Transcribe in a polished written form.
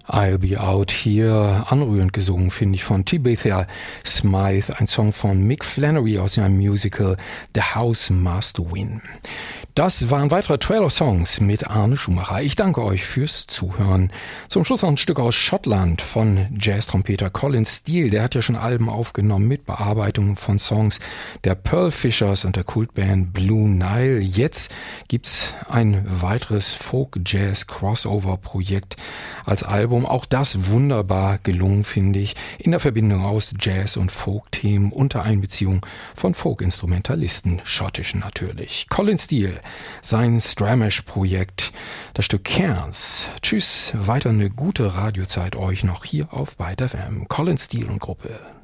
I'll Be Out hier, anrührend gesungen, finde ich, von Tabitha Smythe, ein Song von Mick Flannery aus seinem Musical The House Must Win. Das waren weitere Trailer-Songs mit Arne Schumacher. Ich danke euch fürs Zuhören. Zum Schluss noch ein Stück aus Schottland von Jazz-Trompeter Colin Steele. Der hat ja schon Alben aufgenommen mit Bearbeitungen von Songs der Pearl Fishers und der Kultband Blue Nile. Jetzt gibt's ein weiteres Folk-Jazz-Crossover-Projekt als Album. Auch das wunderbar gelungen, finde ich, in der Verbindung aus Jazz- und Folk-Themen unter Einbeziehung von Folk-Instrumentalisten, schottischen natürlich. Colin Steele, sein Stramash-Projekt, das Stück Cairns. Tschüss, weiter eine gute Radiozeit euch noch hier auf Byte FM. Colin Steele und Gruppe.